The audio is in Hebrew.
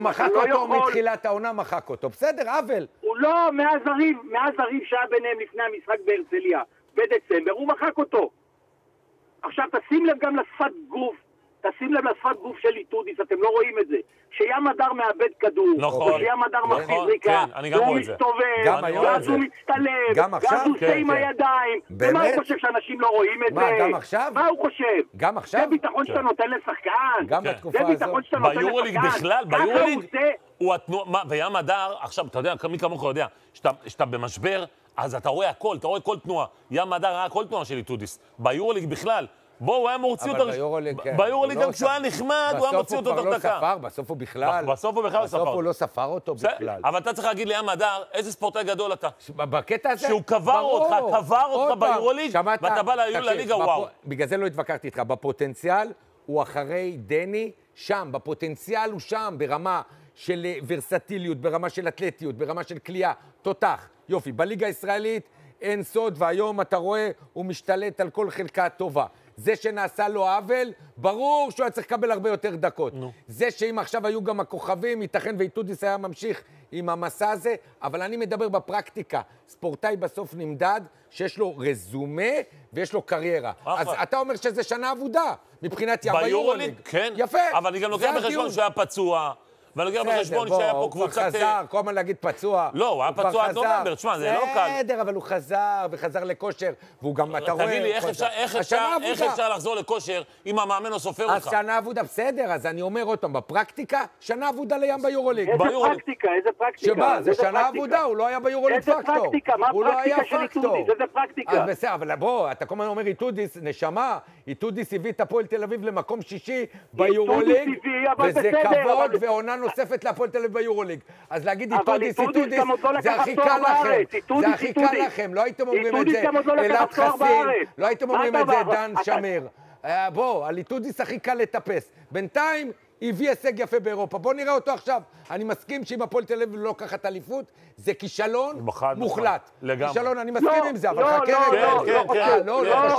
מחק אותו מתחילת העונה, מחק אותו. בסדר, אבל. הוא לא, מאז הריב שהיה ביניהם לפני המשחק בהרצליה, בדצמבר, הוא מחק אותו. עכשיו תשים לב גם לשפת גוף של איתודיס, אתם לא רואים את זה. שים הדר מאבד כדור, נכון, או שים הדר מחזיר זריקה, והוא מסתובב, ואז הוא מצטלב, ואז הוא עושה עם הידיים. ומה הוא חושב שאנשים לא רואים את זה? מה, גם עכשיו? מה הוא חושב? גם עכשיו? זה ביטחון שאתה נותן לשחקן. גם בתקופה הזאת. זה ביטחון שאתה נותן לשחקן. ביורוליג בכלל, ביורוליג הוא התנועה, וים הדר, עכשיו, אתה יודע, מי כמוך יודע, שאתה במשבר, אז אתה רואה הכל, אתה רואה כל תנועה. ים הדר ראה כל תנועה של איתודיס. ביורוליג בכלל. בוא, הוא היה מוציא אותו... ביורוליג גם כשהוא היה נחמד, הוא היה מוציא אותו תוך דקה. בסוף הוא בכלל... בסוף הוא בכלל לא ספר. בסוף הוא לא ספר אותו בכלל. אבל אתה צריך להגיד לים הדר, איזה ספורטאי גדול אתה. בקטע הזה... שהוא קבר אותך ביורוליג, ואתה בא לליגה, וואו. בגלל זה לא התווכחתי איתך. בפוטנציאל הוא אחרי דני, שם. בפוטנציאל הוא שם, ברמה של ורסטיליות, ברמה של אתלטיות, ברמה של קליעה, תותח. יופי, בליגה הישראלית אין סוד, והיום אתה רואה, הוא משתלט על כל חלקה טובה. זה שנעשה לו עוול, ברור שהוא היה צריך לקבל הרבה יותר דקות. זה שאם עכשיו היו גם הכוכבים, ייתכן ואיתודיס היה ממשיך עם המסע הזה, אבל אני מדבר בפרקטיקה. ספורטאי בסוף נמדד שיש לו רזומה ויש לו קריירה. אז אתה אומר שזה שנה עבודה, מבחינת ביורוליג, כן. יפה. אבל אני גם לוקח בחשבון שהיה פצוע. ואני לוקח בחשבון שהיה פה קבוצת... הוא כבר חזר, כל הזמן להגיד פצוע. לא, הוא היה פצוע עד נובמבר, תשמע, זה לא קל. בסדר, אבל הוא חזר, וחזר לכושר, והוא גם, אתה רואה... תגיד לי, איך אפשר לחזור לכושר אם המאמן לא סופר אותך? אז שנה עבודה, בסדר, אז אני אומר עוד פעם, בפרקטיקה, שנה עבודה לים ביורוליג. איזה פרקטיקה? שמה, זה שנה עבודה, הוא לא היה ביורוליג פקטור. איזה פרקטיקה? מה הפרקטיקה של איתודיס? איזה פרקטיקה? אז בסדר, אבל בוא, אתה כל הזמן אומר איתודיס, נשמה, איתודיס הביא את הפועל תל אביב למקום שישי ביורוליג, וזה כבוד ועונה נוספת להפועל תל אביב ביורוליג. אז להגיד איתודיס, זה הכי קל לכם. זה הכי קל לכם. לא הייתם אומרים את זה אלעד חסין, לא הייתם אומרים את זה דן שמיר. בוא, על איתודיס הכי קל לטפס. בינתיים הביא הישג יפה באירופה. בוא נראה אותו עכשיו. אני מסכים שאם הפועל תל אביב לא לוקחת אליפות, זה כישלון מוחלט. כישלון, אני מסכים עם זה, אבל חכה רגע. כן, כן, כן.